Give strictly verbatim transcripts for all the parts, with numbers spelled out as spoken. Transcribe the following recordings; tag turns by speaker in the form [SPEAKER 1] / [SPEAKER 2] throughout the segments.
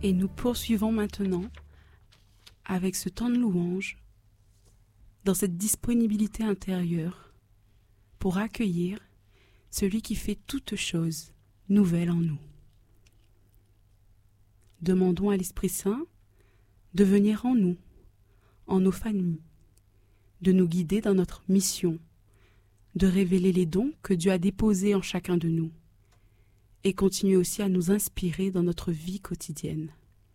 [SPEAKER 1] Et nous poursuivons maintenant avec ce temps de louange dans cette disponibilité intérieure pour accueillir celui qui fait toutes choses nouvelles en nous. Demandons à l'Esprit Saint de venir en nous, en nos familles, de nous guider dans notre mission, de révéler les dons que Dieu a déposés en chacun de nous et continuer aussi à nous inspirer dans notre vie quotidienne.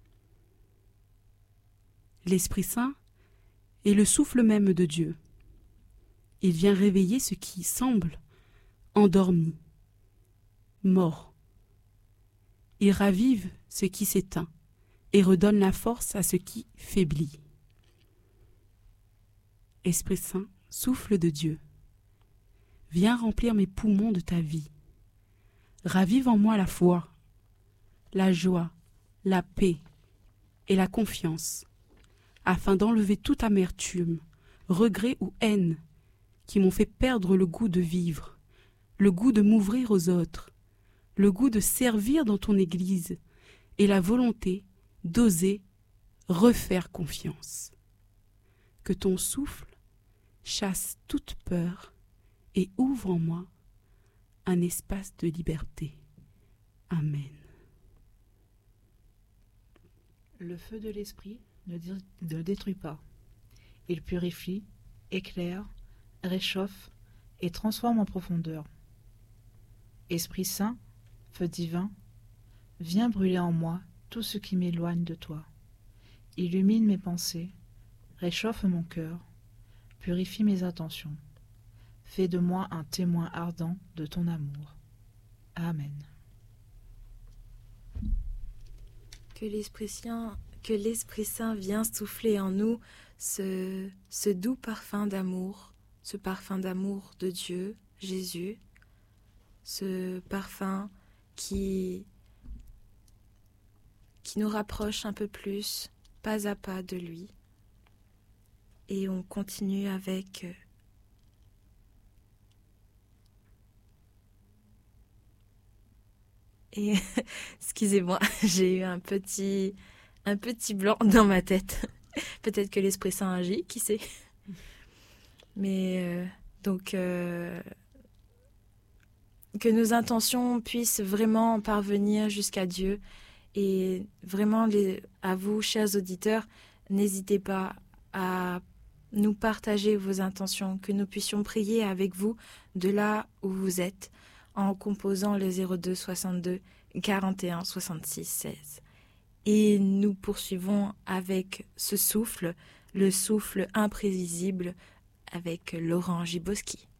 [SPEAKER 1] L'Esprit Saint est le souffle même de Dieu. Il vient réveiller ce qui semble endormi, mort. Il ravive ce qui s'éteint et redonne la force à ce qui faiblit. Esprit Saint, souffle de Dieu, viens remplir mes poumons de ta vie. Ravive en moi la foi, la joie, la paix et la confiance, afin d'enlever toute amertume, regret ou haine qui m'ont fait perdre le goût de vivre, le goût de m'ouvrir aux autres, le goût de servir dans ton Église et la volonté d'oser refaire confiance. Que ton souffle chasse toute peur et ouvre en moi un espace de liberté. Amen.
[SPEAKER 2] Le feu de l'esprit ne, dé- ne détruit pas. Il purifie, éclaire, réchauffe et transforme en profondeur. Esprit Saint, feu divin, viens brûler en moi tout ce qui m'éloigne de toi. Illumine mes pensées, réchauffe mon cœur, purifie mes intentions. Fais de moi un témoin ardent de ton amour. Amen.
[SPEAKER 3] Que l'Esprit Saint, que l'Esprit Saint vienne souffler en nous ce, ce doux parfum d'amour, ce parfum d'amour de Dieu, Jésus, ce parfum qui, qui nous rapproche un peu plus, pas à pas de lui. Et on continue avec... Et excusez-moi, j'ai eu un petit, un petit blanc dans ma tête. Peut-être que l'Esprit Saint agit, qui sait. Mais euh, donc, euh, que nos intentions puissent vraiment parvenir jusqu'à Dieu. Et vraiment, les, à vous, chers auditeurs, n'hésitez pas à nous partager vos intentions, que nous puissions prier avec vous de là où vous êtes, en composant le zéro deux soixante-deux quarante et un soixante-six seize. Et nous poursuivons avec ce souffle, le souffle imprévisible avec Laurent Giboski.